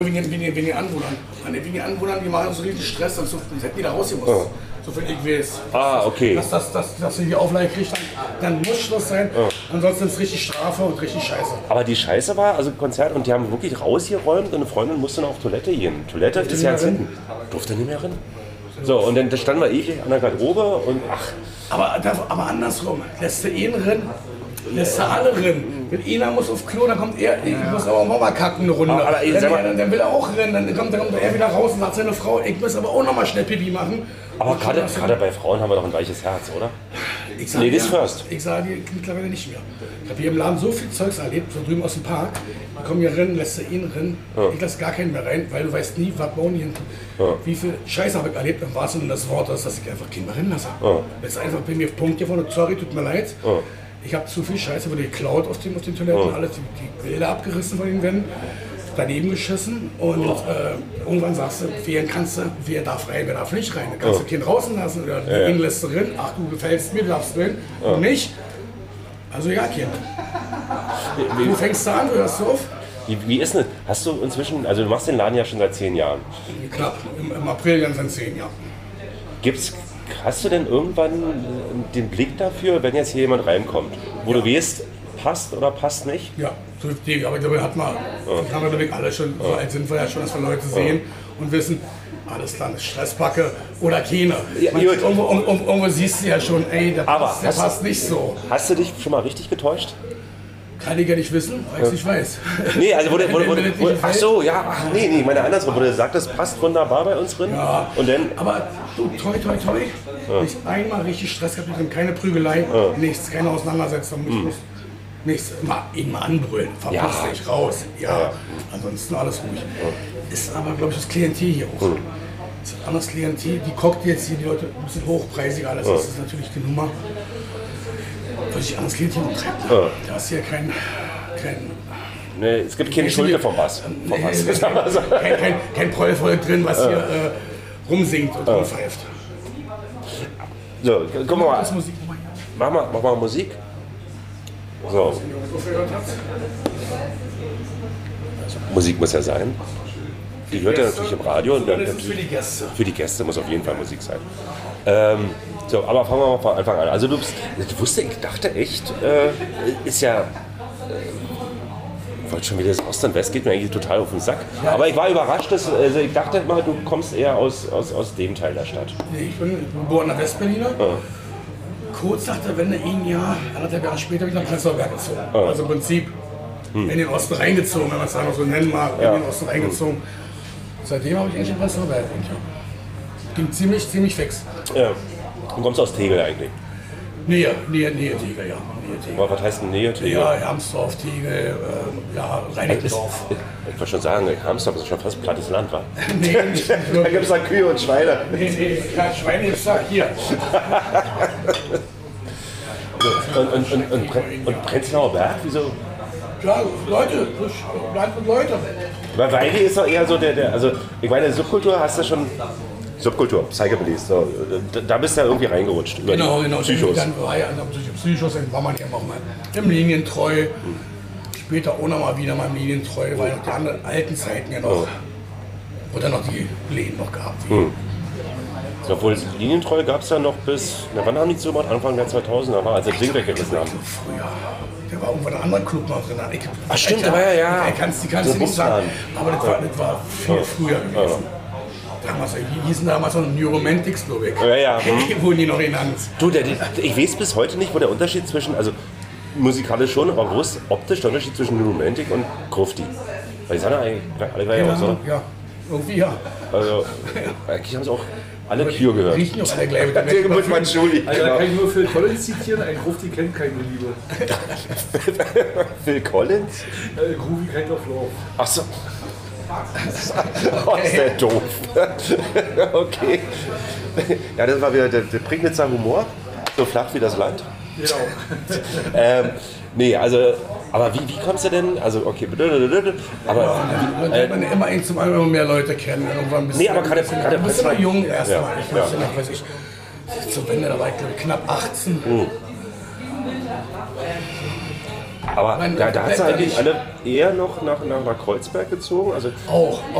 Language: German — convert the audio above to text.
Wegen den Anwohnern. Wegen den Anwohnern, die machen so richtig Stress, sonst hätten die da rausgemusst. Oh. So viel ich weiß. Ah, okay. Dass sie die Auflage kriegt, dann muss Schluss sein. Oh. Ansonsten ist es richtig Strafe und richtig Scheiße. Aber die Scheiße war, also Konzert, und die haben wirklich rausgeräumt und eine Freundin musste noch auf Toilette gehen. Toilette ist ja hinten. Durfte nicht mehr rein. So, und dann standen wir ewig an der Garderobe und ach. Aber andersrum, lässt du ihn rein, lässt du alle rein. Wenn einer muss auf Klo, dann kommt er, ich muss aber auch mal kacken eine Runde. Dann will er auch rennen, dann kommt er wieder raus und sagt seine Frau, ich muss aber auch noch mal schnell Pipi machen. Aber gerade bei Frauen haben wir doch ein weiches Herz, oder? Ladies first. Ich sage dir mittlerweile nicht mehr. Ich habe hier im Laden so viel Zeugs erlebt, von drüben aus dem Park. Die kommen hier rein, lässt du ihn rein. Ja. Ich lasse gar keinen mehr rein, weil du weißt nie, was bauen die hinten. Ja. Wie viel Scheiße habe ich erlebt, im wahrsten Sinne des Wortes, dass ich einfach keinen mehr reinlasse. Ja. Das ist einfach bei mir Punkt hier vorne, sorry, tut mir leid. Ja. Ich habe zu viel Scheiße, wurde geklaut auf den Toiletten, alles, die Bilder abgerissen von den Wänden, daneben geschissen und irgendwann sagst du, wer darf rein, wer darf nicht rein. Dann kannst du keinen draußen lassen oder ihn lässt du rein, ach du gefällst mir, du darfst rein, und nicht. Also ja, Kind. Du fängst da an, du hörst auf. Wie ist denn, hast du inzwischen, also du machst den Laden ja schon seit 10 Jahren. Knapp, im April dann sind 10 Jahre. Hast du denn irgendwann den Blick dafür, wenn jetzt hier jemand reinkommt, wo du weißt, passt oder passt nicht? Ja, aber ich glaube, haben wir alle schon, so alt sind wir ja schon, dass wir Leute sehen und wissen, alles klar, ist Stresspacke oder keine. Ja, irgendwo siehst du ja schon, ey, der passt nicht so. Hast du dich schon mal richtig getäuscht? Kann ich ja nicht wissen, weil ich es nicht weiß. Nee, also ach so, ja, ach nee, meine andersrum, wo du sagst, das passt wunderbar bei uns drin. Ja, und dann, aber du, toi, nicht einmal richtig Stress gehabt, keine Prügelei, nichts, keine Auseinandersetzung, nichts, immer anbrüllen, verpiss dich raus, ansonsten alles ruhig. Ist aber, glaube ich, das Klientel hier auch. Das ist ein anderes Klientel, die Cocktails hier, die Leute ein bisschen hochpreisig, alles, das ist natürlich die Nummer. Weil sich anders Klientel treibt. Da ist hier kein nee, es gibt keine Schulter vom Bass. Kein Prollvolk drin, was hier rumsingt und rumpfeift. So, guck mal. Mach mal Musik. So. Musik muss ja sein. Die hört ja natürlich im Radio. Und dann für die Gäste. Für die Gäste muss auf jeden Fall Musik sein. So, aber fangen wir mal von Anfang an. Also du dachte echt, ist ja, wollte schon wieder das Ost und West, geht mir eigentlich total auf den Sack. Ja. Aber ich war überrascht, ich dachte immer, du kommst eher aus dem Teil der Stadt. Nee, ich bin geborener Westberliner. Kurz nach der Wende, anderthalb Jahre später, bin ich nach Prenzlauer Berg gezogen. Also im Prinzip in den Osten reingezogen, wenn man es noch so nennen mag, in den Osten reingezogen. Seitdem habe ich eigentlich in Prenzlauer Berg gewohnt. Ging ziemlich fix. Ja. Du kommst aus Tegel eigentlich? Nähe Tegel, ja. Was heißt denn Nähe Tegel? Ja, Hermsdorf, Tegel, Reinickendorf. Ich wollte schon sagen, Hermsdorf ist schon fast plattes Land, wa? Nee, nicht da gibt es dann Kühe und Schweine. Nee, Schweine gibt es da hier. Und Prenzlauer Berg, wieso? Ja, Leute, Land und Leute. Weil eigentlich ist doch eher so also ich meine, Subkultur hast du schon. Subkultur, Psychobillies, so, da bist du ja irgendwie reingerutscht. Genau. Psychos. Dann war Psychos, dann war man ja auch mal im Linientreu. Später auch noch mal wieder mal im Linientreu, weil die anderen alten Zeiten ja noch, wo dann noch die Läden noch gehabt werden. Obwohl Linientreu gab es ja noch bis, wann haben die zugemacht? Anfang der 2000er, als das Ding weggerissen haben. Früher. Da war irgendwo ein anderer Club noch drin. Ach stimmt, da war ja. Die kannst du nicht sagen, aber das war viel früher gewesen. Die hießen damals noch New Romantics, glaube ich. Ja. Wurden die noch genannt. Du, ich weiß bis heute nicht, wo der Unterschied zwischen, also musikalisch schon, aber wo ist optisch der Unterschied zwischen New Romantic und Grufti? Weil die sind ja eigentlich alle gleich aus, oder? Ja, irgendwie ja. Also, eigentlich haben sie auch alle Cure gehört. Riechen auch alle gleich. Also da kann ich nur Phil Collins zitieren, ein Grufti kennt keine Liebe. Phil Collins? Groovy Kind of Love. Ach so. Oh, ist der doof. Okay. Ja, das war wieder der Prignitzer Humor. So flach wie das Land. Genau. Nee, also, aber wie kommst du denn? Also, okay. Aber man immer immer mehr Leute kennen. Irgendwann nee, aber gerade du bist immer jung erstmal. Ja. Ich weiß nicht, weiß ich. Zur Wende, da war ich glaube ich knapp 18. Aber Mein- da hat sie bleibt eigentlich nicht. alle eher noch nach Kreuzberg gezogen. Also Auch.